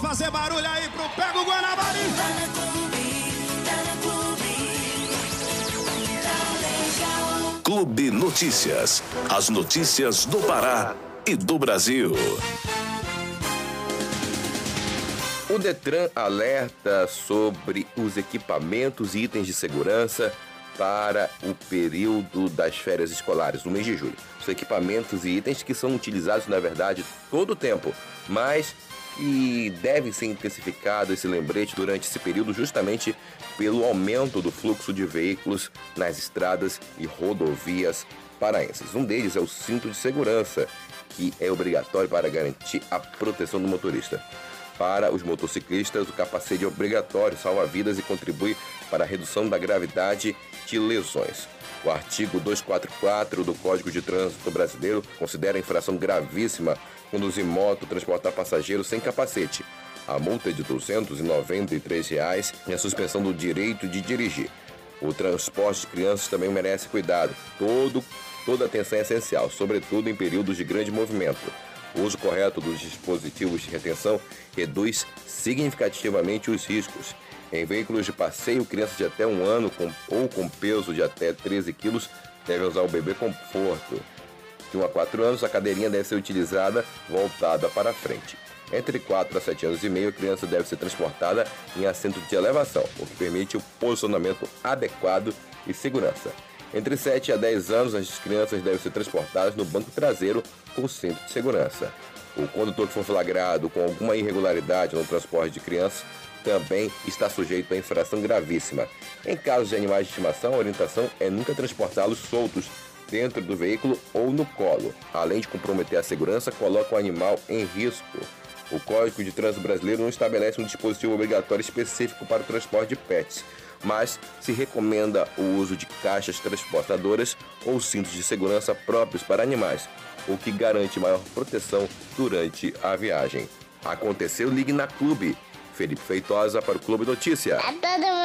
Pode fazer barulho aí pro Pega o Guanabara. Clube Notícias. As notícias do Pará e do Brasil. O Detran alerta sobre os equipamentos e itens de segurança para o período das férias escolares, no mês de julho. Os equipamentos e itens que são utilizados, na verdade, todo o tempo, mas que deve ser intensificado esse lembrete durante esse período justamente pelo aumento do fluxo de veículos nas estradas e rodovias paraenses. Um deles é o cinto de segurança, que é obrigatório para garantir a proteção do motorista. Para os motociclistas, o capacete é obrigatório, salva vidas e contribui para a redução da gravidade de lesões. O artigo 244 do Código de Trânsito Brasileiro considera a infração gravíssima conduzir moto, transportar passageiros sem capacete. A multa é de R$ 293 e a suspensão do direito de dirigir. O transporte de crianças também merece cuidado. Toda atenção é essencial, sobretudo em períodos de grande movimento. O uso correto dos dispositivos de retenção reduz significativamente os riscos. Em veículos de passeio, crianças de até 1 ano ou com peso de até 13 quilos devem usar o bebê conforto. De 1 a 4 anos, a cadeirinha deve ser utilizada voltada para frente. Entre 4 a 7 anos e meio, a criança deve ser transportada em assento de elevação, o que permite o posicionamento adequado e segurança. Entre 7 a 10 anos, as crianças devem ser transportadas no banco traseiro com cinto de segurança. O condutor que for flagrado com alguma irregularidade no transporte de crianças também está sujeito a infração gravíssima. Em casos de animais de estimação, a orientação é nunca transportá-los soltos dentro do veículo ou no colo. Além de comprometer a segurança, coloca o animal em risco. O Código de Trânsito Brasileiro não estabelece um dispositivo obrigatório específico para o transporte de pets, mas se recomenda o uso de caixas transportadoras ou cintos de segurança próprios para animais, o que garante maior proteção durante a viagem. Aconteceu, ligue na Clube. Felipe Feitosa para o Clube Notícia.